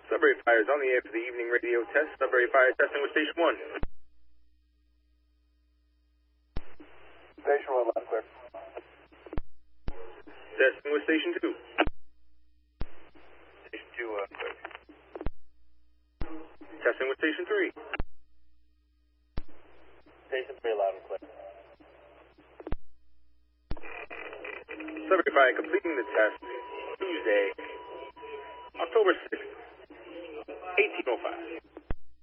Sudbury Fire is on the air for the evening radio test. Sudbury Fire testing with Station 1. Station 1, left clear. Testing with Station 2. Station 2, clear. Testing with Station 3. Station 3, loud and clear. Sudbury Fire completing the test Tuesday, October 6th, 1805.